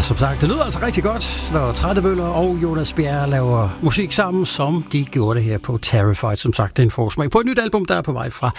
som sagt, det lyder altså rigtig godt, når Trættebøller og Jonas Bjerre laver musik sammen, som de gjorde det her på Terrified. Som sagt, det er en forsmag på et nyt album, der er på vej fra